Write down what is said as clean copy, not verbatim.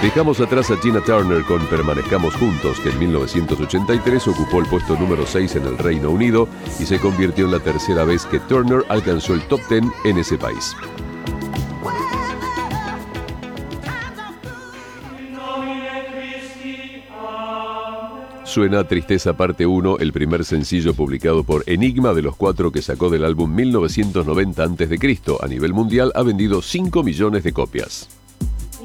Dejamos atrás a Tina Turner con Permanezcamos Juntos, que en 1983 ocupó el puesto número 6 en el Reino Unido y se convirtió en la tercera vez que Turner alcanzó el top 10 en ese país. Suena Tristeza parte 1, el primer sencillo publicado por Enigma de los 4 que sacó del álbum 1990 a.C. A nivel mundial ha vendido 5 millones de copias.